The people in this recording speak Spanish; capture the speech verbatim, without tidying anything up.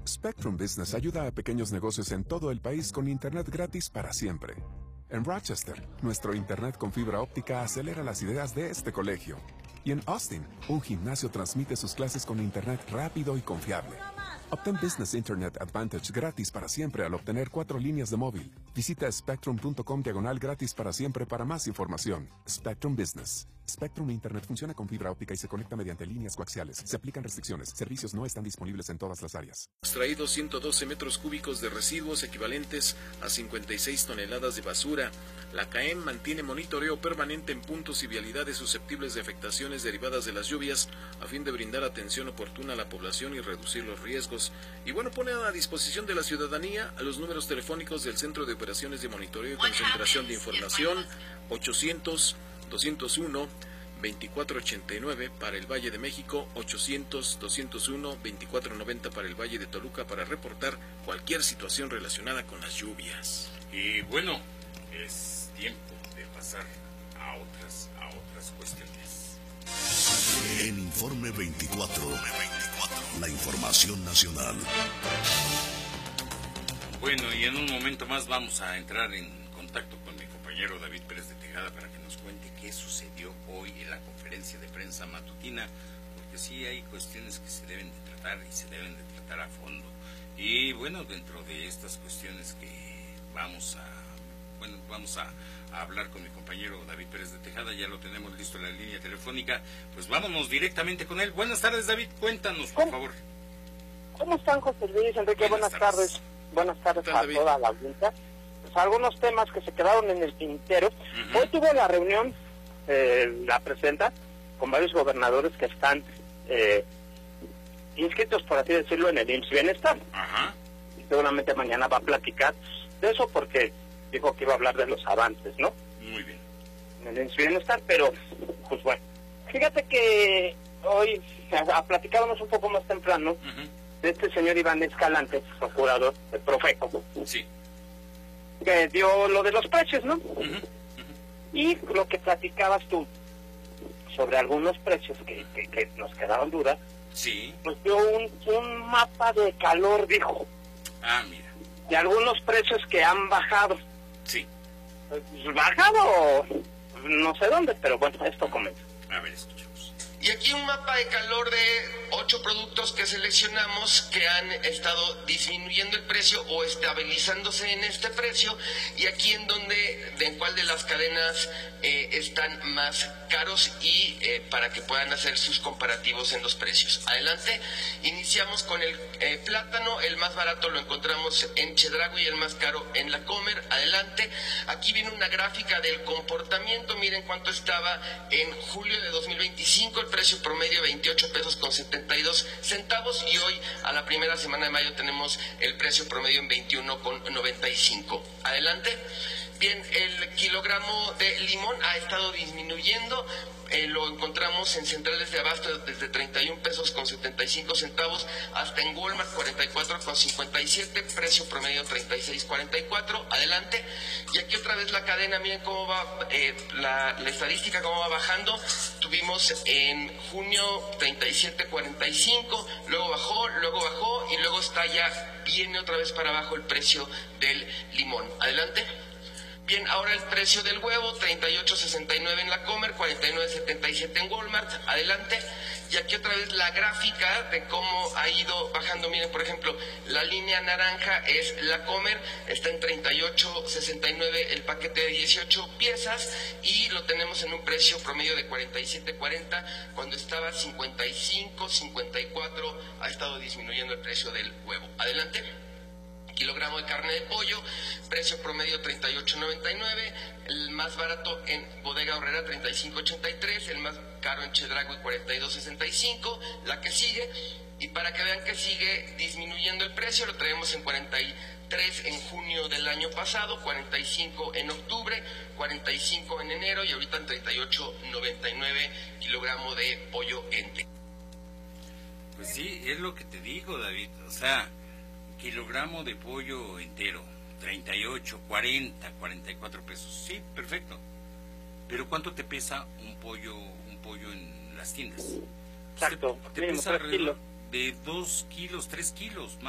Spectrum Business ayuda a pequeños negocios en todo el país con internet gratis para siempre. En Rochester, nuestro internet con fibra óptica acelera las ideas de este colegio. Y en Austin, un gimnasio transmite sus clases con internet rápido y confiable. Obtén Business Internet Advantage gratis para siempre al obtener cuatro líneas de móvil. Visita spectrum punto com diagonal gratis para siempre para más información. Spectrum Business. Spectrum Internet funciona con fibra óptica y se conecta mediante líneas coaxiales. Se aplican restricciones. Servicios no están disponibles en todas las áreas. Extraído ciento doce metros cúbicos de residuos equivalentes a cincuenta y seis toneladas de basura. La C A E M mantiene monitoreo permanente en puntos y vialidades susceptibles de afectaciones derivadas de las lluvias a fin de brindar atención oportuna a la población y reducir los riesgos. Y bueno, pone a disposición de la ciudadanía a los números telefónicos del Centro de Operaciones de Monitoreo y Concentración de Información ochocientos, doscientos uno, veinticuatro ochenta y nueve para el Valle de México, ochocientos, doscientos uno, veinticuatro noventa para el Valle de Toluca para reportar cualquier situación relacionada con las lluvias. Y bueno, es tiempo de pasar a otras, a otras cuestiones. En Informe veinticuatro, la información nacional. Bueno, y en un momento más vamos a entrar en contacto con mi compañero David Pérez de Tejada para que nos cuente qué sucedió hoy en la conferencia de prensa matutina, porque sí hay cuestiones que se deben de tratar y se deben de tratar a fondo. Y bueno, dentro de estas cuestiones que vamos a, bueno, vamos a, a hablar con mi compañero David Pérez de Tejada, ya lo tenemos listo en la línea telefónica, pues vámonos directamente con él. Buenas tardes, David, cuéntanos, por favor. ¿Cómo están, José Luis, Enrique? Buenas, Buenas tardes. tardes. Buenas tardes a David? Toda la audiencia. Pues algunos temas que se quedaron en el tintero. Uh-huh. Hoy tuve la reunión, eh, la presenta, con varios gobernadores que están eh, inscritos, por así decirlo, en el I M S S Bienestar. Ajá. Y seguramente mañana va a platicar de eso porque dijo que iba a hablar de los avances, ¿no? Muy bien. En el I M S S Bienestar, pero, pues bueno. Fíjate que hoy a, platicábamos un poco más temprano uh-huh. de este señor Iván Escalante, procurador del Profeco. Sí. Que dio lo de los precios, ¿no? Uh-huh. Uh-huh. Y lo que platicabas tú sobre algunos precios que, que, que nos quedaron dudas, sí. Nos dio un, un mapa de calor, dijo. Ah, mira. De algunos precios que han bajado. Sí. Pues, bajado, no sé dónde, pero bueno, esto comenta. A ver, escuchamos. Y aquí un mapa de calor de ocho productos que seleccionamos que han estado disminuyendo el precio o estabilizándose en este precio, y aquí en donde, de en cuál de las cadenas eh, están más caros y eh, para que puedan hacer sus comparativos en los precios. Adelante, iniciamos con el eh, plátano, el más barato lo encontramos en Chedraui y el más caro en La Comer. Adelante, aquí viene una gráfica del comportamiento, miren cuánto estaba en julio de dos mil veinticinco, el precio promedio veintiocho pesos con setenta y dos centavos, y hoy a la primera semana de mayo tenemos el precio promedio en veintiuno con noventa y cinco. Adelante. Bien, el kilogramo de limón ha estado disminuyendo, eh, lo encontramos en centrales de abasto desde treinta y un pesos con setenta y cinco centavos hasta en Walmart cuarenta y cuatro con cincuenta y siete, precio promedio treinta y seis cuarenta y cuatro. Adelante. Y aquí otra vez la cadena, miren cómo va eh, la, la estadística, cómo va bajando. Tuvimos en junio treinta y siete cuarenta y cinco, luego bajó, luego bajó y luego está ya, viene otra vez para abajo el precio del limón. Adelante. Bien, ahora el precio del huevo, treinta y ocho sesenta y nueve en La Comer, cuarenta y nueve setenta y siete en Walmart. Adelante. Y aquí otra vez la gráfica de cómo ha ido bajando. Miren, por ejemplo, la línea naranja es La Comer, está en treinta y ocho sesenta y nueve el paquete de dieciocho piezas, y lo tenemos en un precio promedio de cuarenta y siete cuarenta, cuando estaba cincuenta y cinco cincuenta y cuatro, ha estado disminuyendo el precio del huevo. Adelante. Kilogramo de carne de pollo, precio promedio treinta y ocho noventa y nueve, el más barato en Bodega Aurrera treinta y cinco ochenta y tres, el más caro en Chedraui cuarenta y dos sesenta y cinco, la que sigue, y para que vean que sigue disminuyendo el precio, lo traemos en cuarenta y tres en junio del año pasado, cuarenta y cinco en octubre, cuarenta y cinco en enero, y ahorita en treinta y ocho noventa y nueve kilogramo de pollo ente. Pues sí, es lo que te digo, David, o sea, kilogramo de pollo entero, treinta y ocho, cuarenta, cuarenta y cuatro pesos. Sí, perfecto. Pero ¿cuánto te pesa un pollo un pollo en las tiendas? Exacto. Te, te pesa alrededor de dos kilos, tres kilos.